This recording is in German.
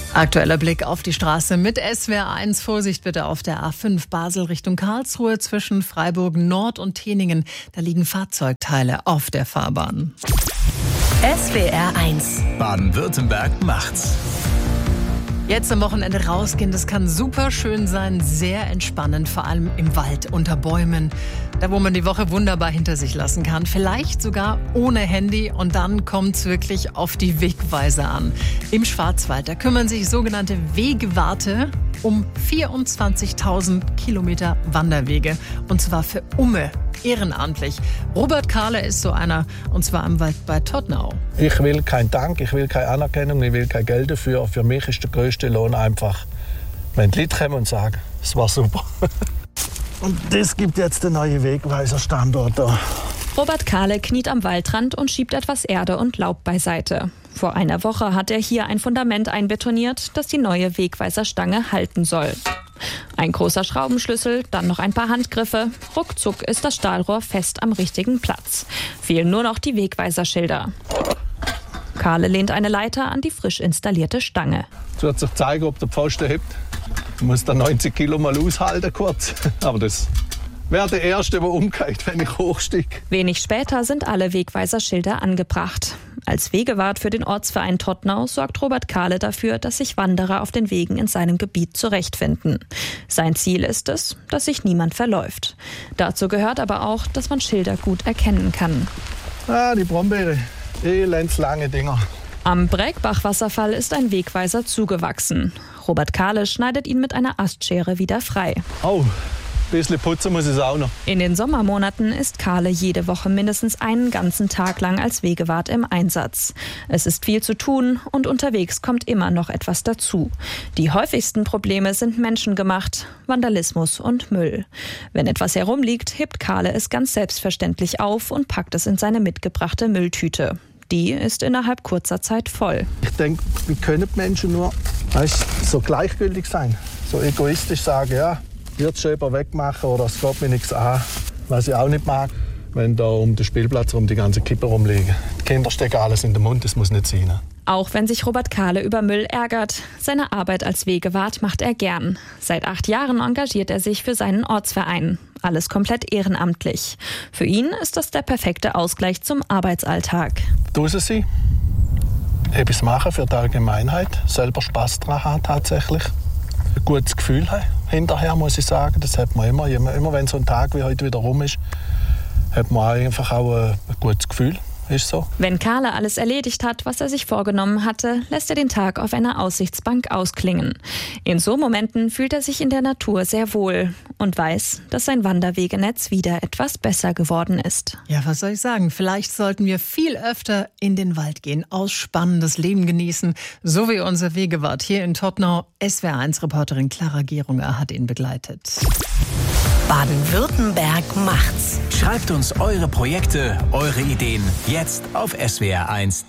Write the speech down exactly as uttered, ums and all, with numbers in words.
Aktueller Blick auf die Straße mit S W R eins. Vorsicht bitte auf der A fünf Basel Richtung Karlsruhe zwischen Freiburg Nord und Teningen. Da liegen Fahrzeugteile auf der Fahrbahn. S W R eins. Baden-Württemberg macht's. Jetzt am Wochenende rausgehen, das kann super schön sein, sehr entspannend, vor allem im Wald, unter Bäumen. Da, wo man die Woche wunderbar hinter sich lassen kann. Vielleicht sogar ohne Handy, und dann kommt es wirklich auf die Wegweiser an. Im Schwarzwald, da kümmern sich sogenannte Wegwarte um vierundzwanzigtausend Kilometer Wanderwege. Und zwar für Umme, ehrenamtlich. Robert Kahle ist so einer, und zwar im Wald bei Todtnau. Ich will keinen Dank, ich will keine Anerkennung, ich will kein Geld dafür. Für mich ist der grösste Lohn einfach, wenn die Leute kommen und sagen, es war super. Und das gibt jetzt den neuen Wegweiser-Standort da. Robert Kahle kniet am Waldrand und schiebt etwas Erde und Laub beiseite. Vor einer Woche hat er hier ein Fundament einbetoniert, das die neue Wegweiserstange halten soll. Ein großer Schraubenschlüssel, dann noch ein paar Handgriffe. Ruckzuck ist das Stahlrohr fest am richtigen Platz. Fehlen nur noch die Wegweiserschilder. Kahle lehnt eine Leiter an die frisch installierte Stange. Jetzt wird sich zeigen, ob der Pfosten hebt. Ich muss da neunzig Kilo mal aushalten kurz. Aber das wäre der Erste, der umgeht, wenn ich hochsteige. Wenig später sind alle Wegweiserschilder angebracht. Als Wegewart für den Ortsverein Todtnau sorgt Robert Kahle dafür, dass sich Wanderer auf den Wegen in seinem Gebiet zurechtfinden. Sein Ziel ist es, dass sich niemand verläuft. Dazu gehört aber auch, dass man Schilder gut erkennen kann. Ah, die Brombeere, elendslange Dinger. Am Brägbach-Wasserfall ist ein Wegweiser zugewachsen. Robert Kahle schneidet ihn mit einer Astschere wieder frei. Oh, ein bisschen putzen muss es auch noch. In den Sommermonaten ist Kahle jede Woche mindestens einen ganzen Tag lang als Wegewart im Einsatz. Es ist viel zu tun und unterwegs kommt immer noch etwas dazu. Die häufigsten Probleme sind menschengemacht, Vandalismus und Müll. Wenn etwas herumliegt, hebt Kahle es ganz selbstverständlich auf und packt es in seine mitgebrachte Mülltüte. Die ist innerhalb kurzer Zeit voll. Ich denke, wir können Menschen nur weißt, so gleichgültig sein, so egoistisch sagen, ja, wird schon jemand wegmachen oder es geht mir nichts an. Was ich auch nicht mag, wenn da um den Spielplatz rum die ganzen Kippen rumliegen. Die Kinder stecken alles in den Mund, das muss nicht sein. Auch wenn sich Robert Kahle über Müll ärgert, seine Arbeit als Wegewart macht er gern. Seit acht Jahren engagiert er sich für seinen Ortsverein. Alles komplett ehrenamtlich. Für ihn ist das der perfekte Ausgleich zum Arbeitsalltag. Draussen sein, etwas machen für die Allgemeinheit, selber Spass daran haben tatsächlich. Ein gutes Gefühl haben hinterher, muss ich sagen. Das hat man immer. Immer wenn so ein Tag wie heute wieder rum ist, hat man einfach auch ein gutes Gefühl. Ist so. Wenn Kahle alles erledigt hat, was er sich vorgenommen hatte, lässt er den Tag auf einer Aussichtsbank ausklingen. In so Momenten fühlt er sich in der Natur sehr wohl und weiß, dass sein Wanderwegenetz wieder etwas besser geworden ist. Ja, was soll ich sagen? Vielleicht sollten wir viel öfter in den Wald gehen, ausspannen, das Leben genießen, so wie unser Wegewart hier in Todtnau. S W R eins Reporterin Clara Gerunger hat ihn begleitet. Baden-Württemberg macht's. Schreibt uns eure Projekte, eure Ideen jetzt auf S W R eins.